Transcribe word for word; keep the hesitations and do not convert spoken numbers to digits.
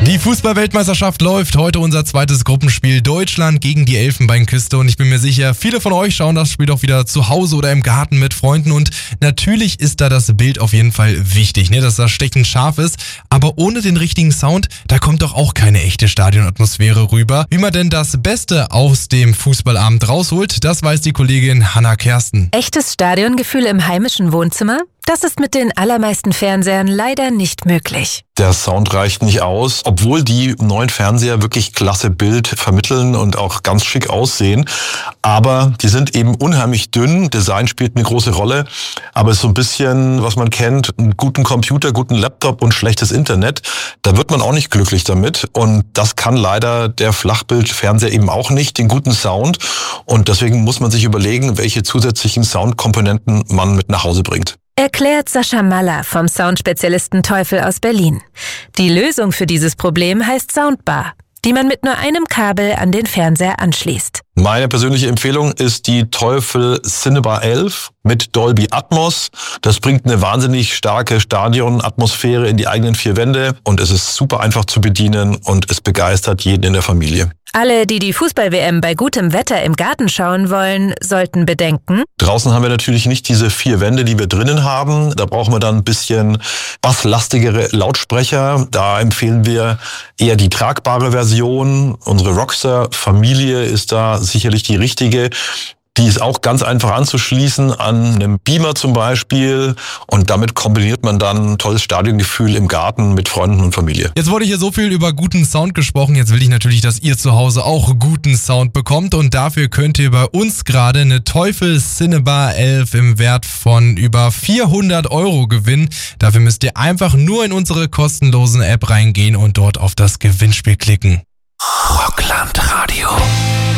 Die Fußball-Weltmeisterschaft läuft. Heute unser zweites Gruppenspiel. Deutschland gegen die Elfenbeinküste. Und ich bin mir sicher, viele von euch schauen das Spiel auch wieder zu Hause oder im Garten mit Freunden. Und natürlich ist da das Bild auf jeden Fall wichtig, ne? Dass das stechend scharf ist. Aber ohne den richtigen Sound, da kommt doch auch keine echte Stadionatmosphäre rüber. Wie man denn das Beste aus dem Fußballabend rausholt, das weiß die Kollegin Hannah Kersten. Echtes Stadiongefühl im heimischen Wohnzimmer? Das ist mit den allermeisten Fernsehern leider nicht möglich. Der Sound reicht nicht aus, obwohl die neuen Fernseher wirklich klasse Bild vermitteln und auch ganz schick aussehen. Aber die sind eben unheimlich dünn. Design spielt eine große Rolle. Aber es ist so ein bisschen, was man kennt, einen guten Computer, guten Laptop und schlechtes Internet. Da wird man auch nicht glücklich damit. Und das kann leider der Flachbildfernseher eben auch nicht, den guten Sound. Und deswegen muss man sich überlegen, welche zusätzlichen Soundkomponenten man mit nach Hause bringt. Erklärt Sascha Maller vom Soundspezialisten Teufel aus Berlin. Die Lösung für dieses Problem heißt Soundbar, die man mit nur einem Kabel an den Fernseher anschließt. Meine persönliche Empfehlung ist die Teufel Cinebar elf mit Dolby Atmos. Das bringt eine wahnsinnig starke Stadionatmosphäre in die eigenen vier Wände und es ist super einfach zu bedienen und es begeistert jeden in der Familie. Alle, die die Fußball-W M bei gutem Wetter im Garten schauen wollen, sollten bedenken: Draußen haben wir natürlich nicht diese vier Wände, die wir drinnen haben. Da brauchen wir dann ein bisschen basslastigere Lautsprecher. Da empfehlen wir eher die tragbare Version. Unsere Rockstar-Familie ist da sicherlich die richtige. Die ist auch ganz einfach anzuschließen an einem Beamer zum Beispiel. Und damit kombiniert man dann ein tolles Stadiongefühl im Garten mit Freunden und Familie. Jetzt wurde hier so viel über guten Sound gesprochen. Jetzt will ich natürlich, dass ihr zu Hause auch guten Sound bekommt. Und dafür könnt ihr bei uns gerade eine Teufel Cinebar elf im Wert von über vierhundert Euro gewinnen. Dafür müsst ihr einfach nur in unsere kostenlosen App reingehen und dort auf das Gewinnspiel klicken.